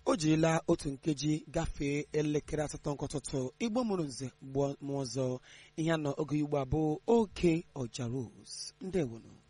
o jirila otu nkeji gafee elekere 8 nke ụtụtụ. Igbo mụrụ nze gboo mụọ ọzọ. Ihe anọ oge Igbo abụ oke Ọja Rose. Ndewono.